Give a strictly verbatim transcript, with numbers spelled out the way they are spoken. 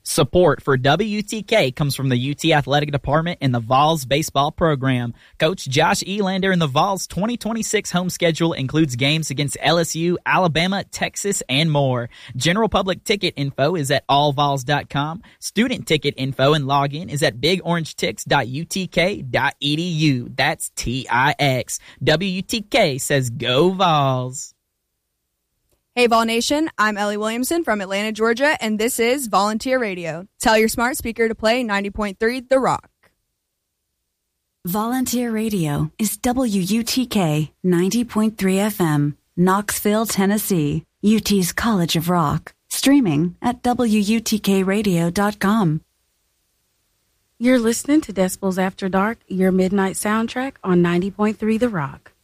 Support for W T K comes from the U T Athletic Department and the Vols baseball program. Coach Josh Elander and the Vols twenty twenty-six home schedule includes games against L S U, Alabama, Texas, and more. General public ticket info is at all vols dot com. Student ticket info and login is at big orange tix dot u t k dot e d u. That's T I X. W T K says go Vols. Hey Vol Nation, I'm Ellie Williamson from Atlanta, Georgia, and this is Volunteer Radio. Tell your smart speaker to play ninety point three The Rock. Volunteer Radio is W U T K ninety point three F M, Knoxville, Tennessee, U T's College of Rock. Streaming at w u t k radio dot com. You're listening to Decibels After Dark, your midnight soundtrack on ninety point three The Rock.